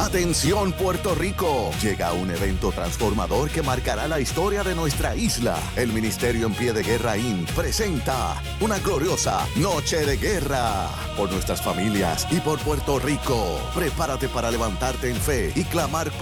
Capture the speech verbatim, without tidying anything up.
Atención Puerto Rico, llega un evento transformador que marcará la historia de nuestra isla. El Ministerio en Pie de Guerra incorporated presenta una gloriosa Noche de Guerra por nuestras familias y por Puerto Rico. Prepárate para levantarte en fe y clamar